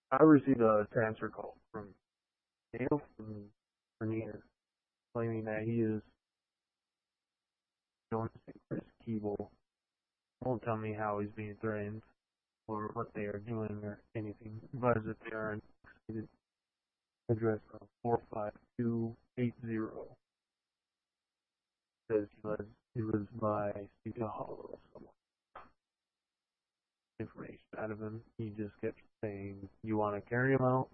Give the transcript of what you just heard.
I received a transfer call from Dale from Bernier claiming that he is going to Chris Keeble. Won't tell me how he's being threatened or what they are doing or anything. But that they are in address of 45280. Says he was by Steve Hollow. Information out of him. He just kept saying, "You want to carry him out?